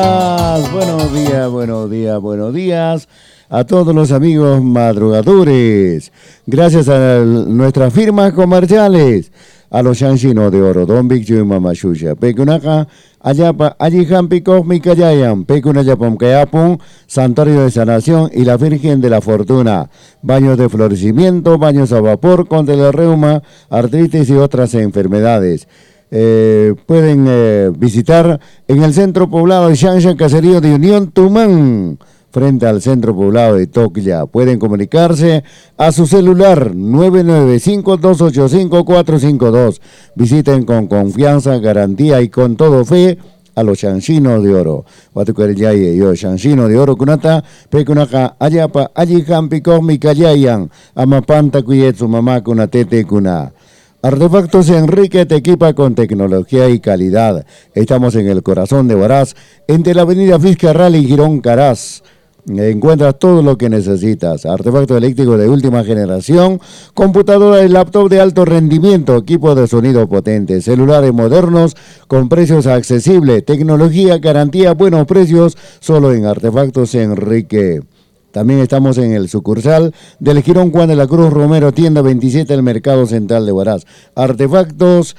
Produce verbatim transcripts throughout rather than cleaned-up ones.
Buenos días, buenos días, buenos días a todos los amigos madrugadores. Gracias a nuestras firmas comerciales, a los Shanshino de Oro, Don Big y Mamashusha, Pecunaka, Ayapa, Ayijampi, Cósmica Yayan, Pecunayapam Kayapun, Santuario de Sanación y la Virgen de la Fortuna. Baños de florecimiento, baños a vapor contra el reuma, artritis y otras enfermedades. Eh, pueden eh, visitar en el centro poblado de Shanshan, Caserío de Unión Tumán, frente al centro poblado de Tocya. Pueden comunicarse a su celular nueve nueve cinco, dos ocho cinco, cuatro cinco dos. Visiten con confianza, garantía y con todo fe a los Shanshinos de Oro. Watukaryaye yo Shanshino de Oro kunata, Pekunaka Ayapa, Ayijampi, Cósmica Yayan, Amapanta Kuyetsu Mamá Kunatete Kuna. Artefactos Enrique te equipa con tecnología y calidad. Estamos en el corazón de Huaraz, entre la avenida Fiscarral y Girón Caraz. Encuentras todo lo que necesitas. Artefactos eléctricos de última generación, computadora y laptop de alto rendimiento, equipo de sonido potente, celulares modernos con precios accesibles, tecnología, garantía, buenos precios, solo en Artefactos Enrique. También estamos en el sucursal del Girón Juan de la Cruz Romero, tienda veintisiete del Mercado Central de Huaraz. Artefactos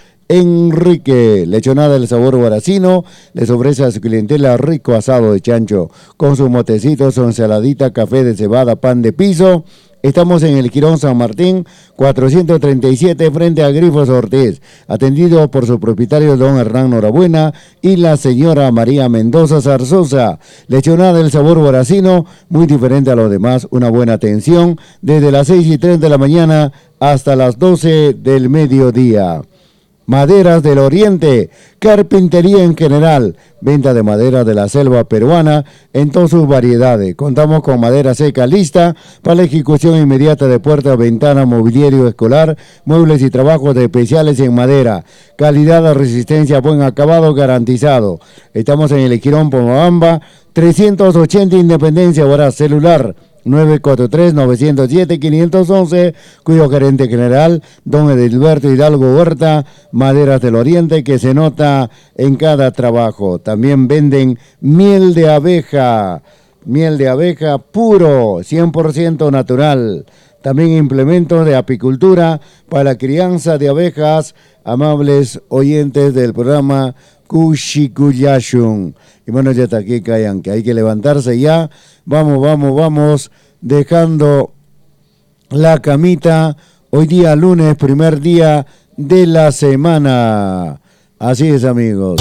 Enrique, lechonada del sabor huaracino, les ofrece a su clientela rico asado de chancho, con sus motecitos, su ensaladita, café de cebada, pan de piso. Estamos en el Girón San Martín, cuatrocientos treinta y siete, frente a Grifos Ortiz, atendido por su propietario don Hernán Norabuena y la señora María Mendoza Zarzosa. Lechonada del sabor huaracino, muy diferente a los demás, una buena atención, desde las seis y tres de la mañana hasta las doce del mediodía. Maderas del Oriente, carpintería en general, venta de madera de la selva peruana en todas sus variedades. Contamos con madera seca lista para la ejecución inmediata de puertas, ventanas, mobiliario escolar, muebles y trabajos especiales en madera. Calidad, resistencia, buen acabado garantizado. Estamos en el Girón Pomabamba, trescientos ochenta Independencia, Huaraz. Celular nueve cuatro tres, nueve cero siete, cinco uno uno, cuyo gerente general, don Edilberto Hidalgo Huerta. Maderas del Oriente, que se nota en cada trabajo. También venden miel de abeja, miel de abeja puro, cien por ciento natural. También implementos de apicultura para la crianza de abejas. Amables oyentes del programa Kushikuyashun. Y bueno, ya está aquí, callan, que hay que levantarse ya. Vamos, vamos, vamos, dejando la camita. Hoy día lunes, primer día de la semana. Así es, amigos.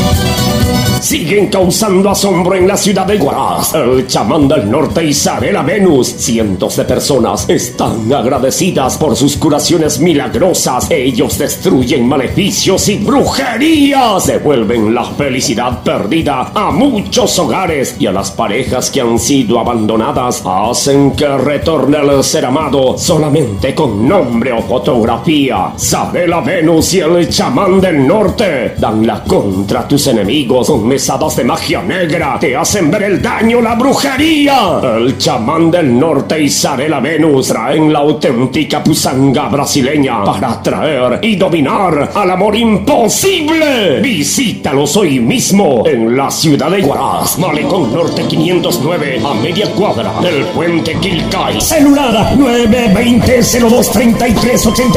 Siguen causando asombro en la ciudad de Huaraz. El chamán del norte Isabela Venus. Cientos de personas están agradecidas por sus curaciones milagrosas. Ellos destruyen maleficios y brujerías. Devuelven la felicidad perdida a muchos hogares y a las parejas que han sido abandonadas. Hacen que retorne el ser amado solamente con nombre o fotografía. Isabela Venus y el chamán del norte dan la contra a tus enemigos con mesadas de magia negra, te hacen ver el daño, la brujería. El chamán del norte y Isabela Venus traen la auténtica pusanga brasileña para atraer y dominar al amor imposible. Visítalos hoy mismo en la ciudad de Huaraz, Malecón Norte quinientos nueve, a media cuadra del puente Quilcay. Celular nueve dos cero, cero dos, tres tres ocho